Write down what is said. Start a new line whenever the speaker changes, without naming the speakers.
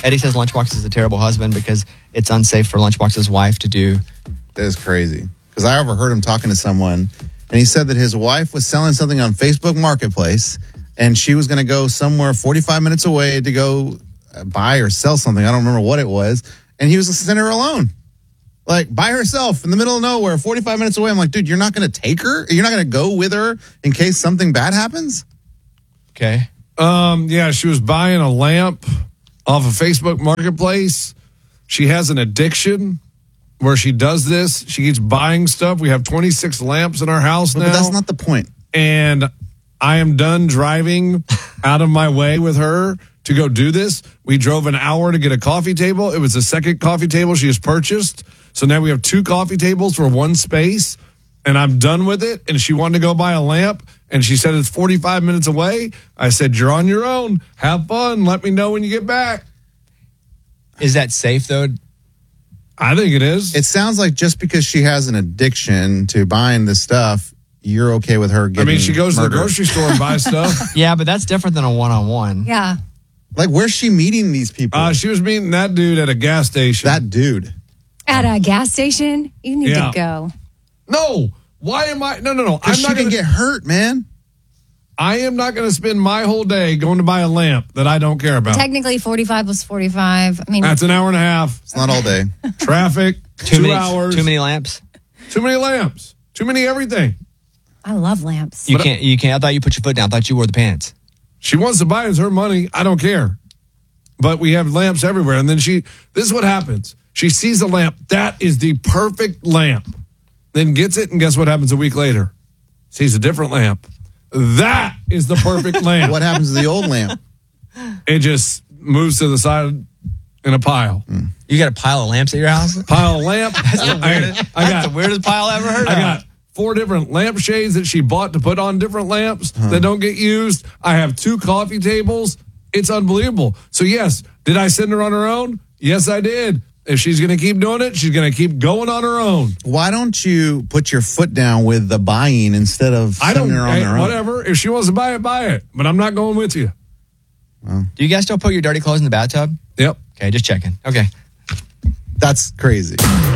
Eddie says Lunchbox is a terrible husband because it's unsafe for Lunchbox's wife to do.
That is crazy. Because I overheard him talking to someone, and he said that his wife was selling something on Facebook Marketplace, and she was going to go somewhere 45 minutes away to go buy or sell something. I don't remember what it was. And he was sending her alone. Like, by herself in the middle of nowhere, 45 minutes away. I'm like, dude, you're not going to take her? You're not going to go with her in case something bad happens?
Okay.
Yeah, she was buying a lamp off of Facebook Marketplace. She has an addiction where she does this. She keeps buying stuff. We have 26 lamps in our house now.
But that's not the point.
And I am done driving out of my way with her to go do this. We drove an hour to get a coffee table. It was the second coffee table she has purchased. So now we have 2 coffee tables for one space, and I'm done with it. And she wanted to go buy a lamp, and she said it's 45 minutes away. I said, you're on your own. Have fun. Let me know when you get back.
Is that safe, though?
I think it is.
It sounds like just because she has an addiction to buying this stuff, you're okay with her getting
she goes
murdered.
to the grocery store and buys stuff.
Yeah, but that's different than a one-on-one.
Yeah.
Like, where's she meeting these people?
She was meeting that dude at a gas station.
That dude.
At a gas station? You need
Yeah.
to go.
No. Why am I? No. I'm
Because she
not
can
going to
get hurt, man.
I am not going to spend my whole day going to buy a lamp that I don't care about.
Technically, 45 plus 45. I mean,
That's an hour and a half.
It's not all day.
Traffic, 2 hours.
Too many lamps.
Too many lamps. Too many everything.
I love lamps.
You can't. I thought you put your foot down. I thought you wore the pants.
She wants to buy it. It's her money. I don't care. But we have lamps everywhere. And then this is what happens. She sees a lamp. That is the perfect lamp. Then gets it, and guess what happens a week later? Sees a different lamp. That is the perfect lamp.
What happens to the old lamp?
It just moves to the side in a pile.
You got a pile of lamps at your house?
Pile of lamp.
That's the weirdest pile I ever heard of.
I got 4 different lampshades that she bought to put on different lamps that don't get used. I have 2 coffee tables. It's unbelievable. So, yes, did I send her on her own? Yes, I did. If she's going to keep doing it, she's going to keep going on her own.
Why don't you put your foot down with the buying instead of sending her on their own?
Whatever. If she wants to buy it, buy it. But I'm not going with you.
Do you guys still put your dirty clothes in the bathtub?
Yep.
Okay, just checking. Okay.
That's crazy.